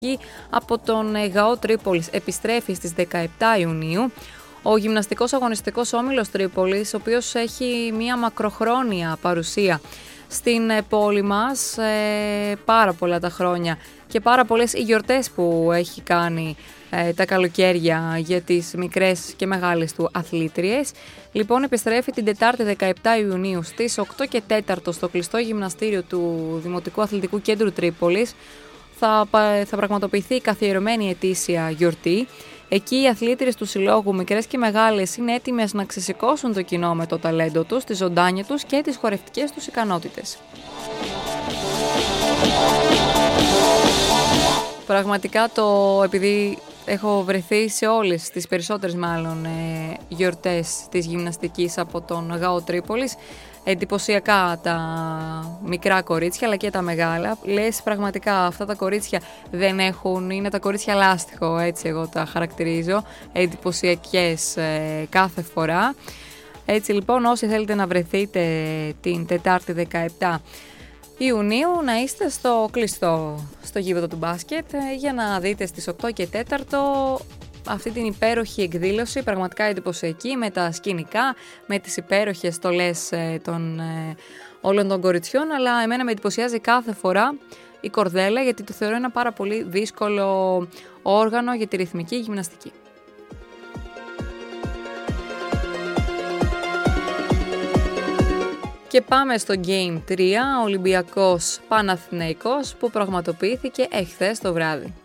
από τον ΓΑΟ Τρίπολης επιστρέφει στις 17 Ιουνίου. Ο γυμναστικός αγωνιστικός όμιλος Τρίπολης, ο οποίος έχει μια μακροχρόνια παρουσία στην πόλη μας πάρα πολλά τα χρόνια και πάρα πολλές οι γιορτές που έχει κάνει τα καλοκαίρια για τις μικρές και μεγάλες του αθλήτριες. Λοιπόν, επιστρέφει την Τετάρτη 17 Ιουνίου στις 8 και 4 στο κλειστό γυμναστήριο του Δημοτικού Αθλητικού Κέντρου Τρίπολης. Θα πραγματοποιηθεί η καθιερωμένη ετήσια γιορτή. Εκεί οι αθλήτριες του συλλόγου, μικρές και μεγάλες, είναι έτοιμες να ξεσηκώσουν το κοινό με το ταλέντο τους, τη ζωντάνια τους και τις χορευτικές τους ικανότητες. Πραγματικά επειδή έχω βρεθεί σε όλες τις περισσότερες μάλλον γιορτές της γυμναστικής από τον ΓΑΟ Τρίπολης, εντυπωσιακά τα μικρά κορίτσια αλλά και τα μεγάλα. Λες πραγματικά αυτά τα κορίτσια δεν έχουν, είναι τα κορίτσια λάστιχο, έτσι εγώ τα χαρακτηρίζω, εντυπωσιακές κάθε φορά. Έτσι λοιπόν, όσοι θέλετε να βρεθείτε την Τετάρτη 17 Ιουνίου, να είστε στο κλειστό, στο γήπεδο του μπάσκετ, για να δείτε στις 8 και 4 αυτή την υπέροχη εκδήλωση, πραγματικά εντυπωσιακή, με τα σκηνικά, με τις υπέροχες στολές όλων των κοριτσιών, αλλά εμένα με εντυπωσιάζει κάθε φορά η κορδέλα, γιατί το θεωρώ ένα πάρα πολύ δύσκολο όργανο για τη ρυθμική γυμναστική. Και πάμε στο Game 3, Ολυμπιακός Παναθηναϊκός, που πραγματοποιήθηκε εχθές το βράδυ.